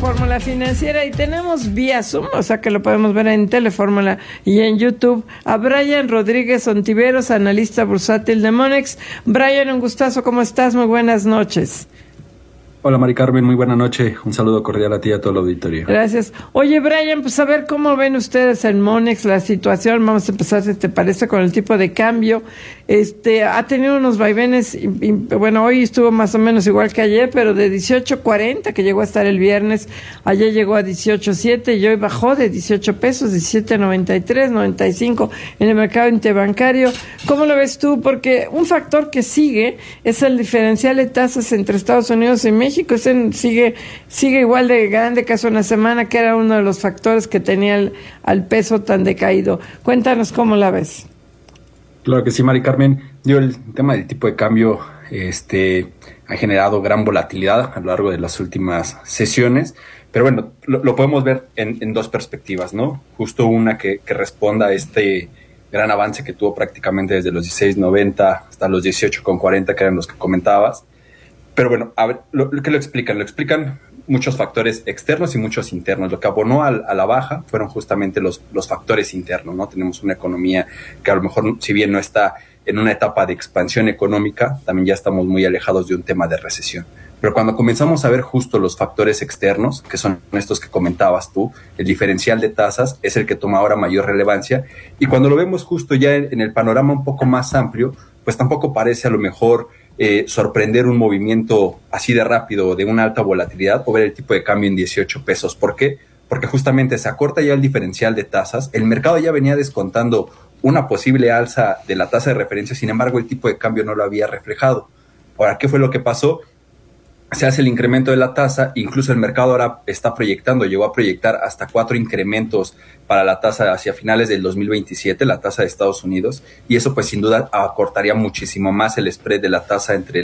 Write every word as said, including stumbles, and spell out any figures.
Fórmula Financiera y tenemos vía Zoom, o sea que lo podemos ver en Telefórmula y en YouTube, a Brian Rodríguez Ontiveros, analista bursátil de Monex. Brian, un gustazo, ¿cómo estás? Muy buenas noches. Hola Mari Carmen, muy buena noche. Un saludo cordial a ti y a todo el auditorio. Gracias. Oye, Brian, pues a ver cómo ven ustedes en Monex la situación. Vamos a empezar, si te parece, con el tipo de cambio. Este ha tenido unos vaivenes, y, y, bueno, hoy estuvo más o menos igual que ayer, pero de dieciocho cuarenta, que llegó a estar el viernes, ayer llegó a dieciocho siete y hoy bajó de dieciocho pesos, diecisiete noventa y tres, noventa y cinco en el mercado interbancario. ¿Cómo lo ves tú? Porque un factor que sigue es el diferencial de tasas entre Estados Unidos y México. México ese sigue sigue igual de grande que hace una semana, que era uno de los factores que tenía el, al peso tan decaído. Cuéntanos cómo la ves. Claro que sí, Mari Carmen. Yo, el tema del tipo de cambio este ha generado gran volatilidad a lo largo de las últimas sesiones, pero bueno, lo, lo podemos ver en, en dos perspectivas, ¿no? Justo una que, que responda a este gran avance que tuvo prácticamente desde los dieciséis noventa hasta los dieciocho cuarenta, que eran los que comentabas. Pero bueno, a ver, lo, lo que lo explican, lo explican muchos factores externos y muchos internos. Lo que abonó a, a la baja fueron justamente los, los factores internos, ¿no? Tenemos una economía que a lo mejor, si bien no está en una etapa de expansión económica, también ya estamos muy alejados de un tema de recesión. Pero cuando comenzamos a ver justo los factores externos, que son estos que comentabas tú, el diferencial de tasas es el que toma ahora mayor relevancia. Y cuando lo vemos justo ya en, en el panorama un poco más amplio, pues tampoco parece a lo mejor Eh, sorprender un movimiento así de rápido, de una alta volatilidad, o ver el tipo de cambio en dieciocho pesos. ¿Por qué? Porque justamente se acorta ya el diferencial de tasas, el mercado ya venía descontando una posible alza de la tasa de referencia, sin embargo el tipo de cambio no lo había reflejado. Ahora, ¿qué fue lo que pasó? Se hace el incremento de la tasa, incluso el mercado ahora está proyectando, llegó a proyectar hasta cuatro incrementos para la tasa hacia finales del dos mil veintisiete, la tasa de Estados Unidos, y eso pues sin duda acortaría muchísimo más el spread de la tasa entre